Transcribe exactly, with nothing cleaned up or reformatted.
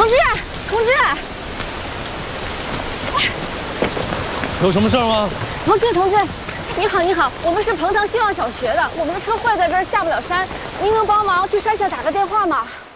志，同志， 有什么事儿吗？ 同志，同志，你好，你好，我们是彭塘希望小学的，我们的车坏在这儿，下不了山，您能帮忙去山下打个电话吗？